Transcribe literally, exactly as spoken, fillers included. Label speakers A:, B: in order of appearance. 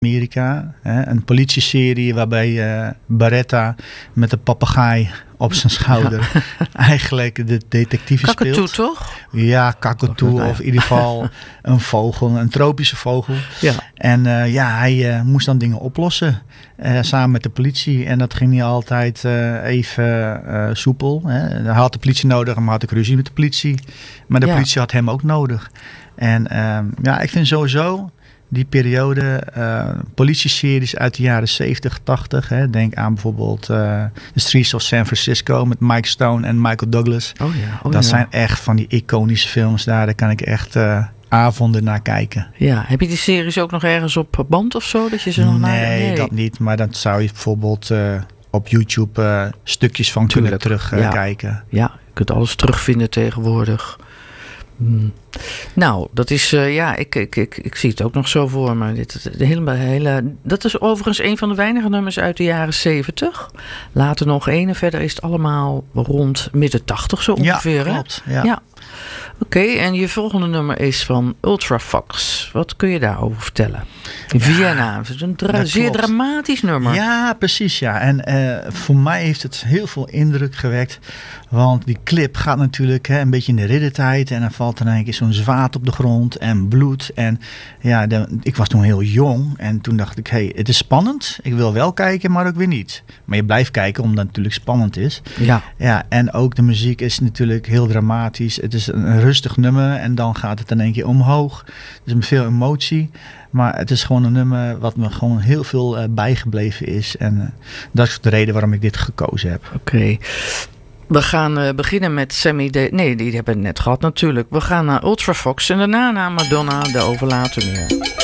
A: Amerika. Hè, een politieserie waarbij uh, Baretta met de papegaai op zijn schouder ja. eigenlijk de detectieve speelt.
B: Kakatoe, toch?
A: Ja, kakatoe of in ieder geval een vogel, een tropische vogel.
B: Ja.
A: En uh, ja, hij uh, moest dan dingen oplossen uh, samen met de politie. En dat ging niet altijd uh, even uh, soepel. Hè. Hij had de politie nodig, maar had ik ruzie met de politie. Maar de ja. politie had hem ook nodig. En uh, ja, ik vind sowieso die periode, uh, politieseries uit de jaren zeventig, tachtig. Hè. Denk aan bijvoorbeeld uh, The Streets of San Francisco met Mike Stone en Michael Douglas.
B: Oh ja, oh
A: dat
B: ja.
A: zijn echt van die iconische films daar. Daar kan ik echt uh, avonden naar kijken.
B: Ja, heb je die series ook nog ergens op band of zo? Dat je ze nog
A: nee,
B: naar... nee,
A: dat niet. Maar dan zou je bijvoorbeeld uh, op YouTube uh, stukjes van
B: Tuurlijk.
A: kunnen terugkijken. Uh,
B: ja. ja, je kunt alles terugvinden tegenwoordig. Hmm. Nou, dat is, uh, ja, ik, ik, ik, ik zie het ook nog zo voor me. Dit, de hele, hele, dat is overigens een van de weinige nummers uit de jaren zeventig. Later nog één en verder is het allemaal rond midden tachtig zo ongeveer.
A: Ja, klopt. Ja.
B: ja. Oké, okay, en je volgende nummer is van Ultravox. Wat kun je daarover vertellen? In ja, Vienna, het is een dra- zeer dramatisch nummer.
A: Ja, precies ja. En uh, voor mij heeft het heel veel indruk gewekt. Want die clip gaat natuurlijk hè, een beetje in de riddertijd. En dan valt er een keer zo'n zwaard op de grond en bloed. En ja, de, ik was toen heel jong. En toen dacht ik, hé, hey, het is spannend. Ik wil wel kijken, maar ook weer niet. Maar je blijft kijken omdat het natuurlijk spannend is.
B: Ja.
A: Ja, en ook de muziek is natuurlijk heel dramatisch. Het is een rustig nummer en dan gaat het in één keer omhoog. Dus met veel emotie. Maar het is gewoon een nummer wat me gewoon heel veel uh, bijgebleven is. En uh, dat is de reden waarom ik dit gekozen heb.
B: Oké. Okay. We gaan uh, beginnen met Sammy De... Nee, die hebben we net gehad natuurlijk. We gaan naar Ultravox en daarna naar Madonna, de Overlaten meer.